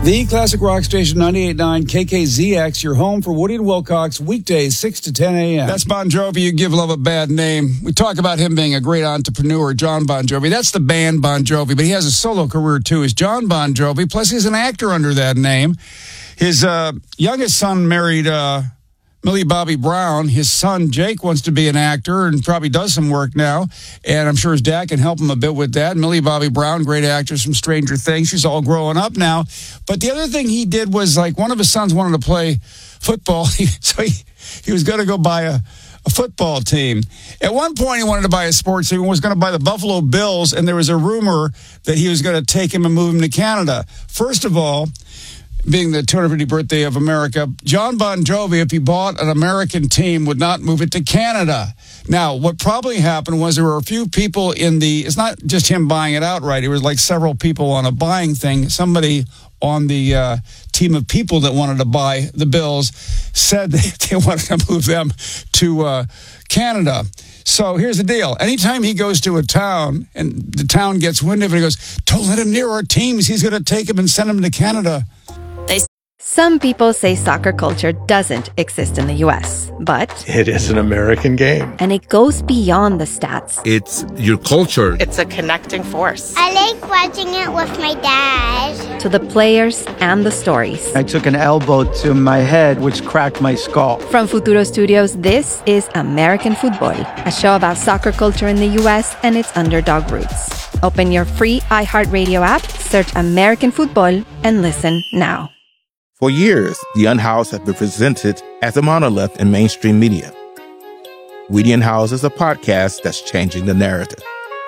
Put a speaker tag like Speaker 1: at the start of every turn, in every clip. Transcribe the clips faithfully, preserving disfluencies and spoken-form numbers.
Speaker 1: The Classic Rock Station ninety-eight point nine K K Z X, your home for Woody and Wilcox, weekdays six to ten a.m.
Speaker 2: That's Bon Jovi. You give love a bad name. We talk about him being a great entrepreneur, John Bon Jovi. That's the band Bon Jovi, but he has a solo career too. He's John Bon Jovi, plus he's an actor under that name. His uh, youngest son married uh, Millie Bobby Brown. His son, Jake, wants to be an actor and probably does some work now. And I'm sure his dad can help him a bit with that. Millie Bobby Brown, great actress from Stranger Things. She's all growing up now. But the other thing he did was, like, one of his sons wanted to play football. so he, he was going to go buy a, a football team. At one point, he wanted to buy a sports team. He was going to buy the Buffalo Bills. And there was a rumor that he was going to take him and move him to Canada. First of all, being the two hundred fiftieth birthday of America, John Bon Jovi, if he bought an American team, would not move it to Canada. Now, what probably happened was there were a few people in the, it's not just him buying it outright, it was like several people on a buying thing. Somebody on the uh, team of people that wanted to buy the Bills said that they wanted to move them to uh, Canada. So here's the deal. Anytime he goes to a town and the town gets wind of it, he goes, don't let him near our teams. He's going to take him and send him to Canada.
Speaker 3: Some people say soccer culture doesn't exist in the U S, but
Speaker 4: it is an American game.
Speaker 3: And it goes beyond the stats.
Speaker 5: It's your culture.
Speaker 6: It's a connecting force.
Speaker 7: I like watching it with my dad.
Speaker 3: To the players and the stories.
Speaker 8: I took an elbow to my head, which cracked my skull.
Speaker 3: From Futuro Studios, this is American Football, a show about soccer culture in the U S and its underdog roots. Open your free iHeartRadio app, search American Football, and listen now.
Speaker 9: For years, The Unhoused has been presented as a monolith in mainstream media. We the Unhoused is a podcast that's changing the narrative.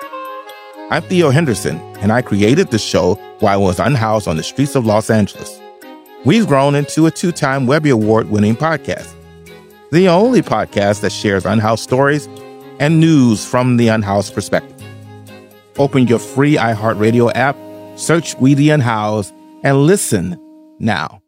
Speaker 9: I'm Theo Henderson, and I created the show while I was unhoused on the streets of Los Angeles. We've grown into a two-time Webby Award-winning podcast, the only podcast that shares unhoused stories and news from the unhoused perspective. Open your free iHeartRadio app, search We the Unhoused, and listen now.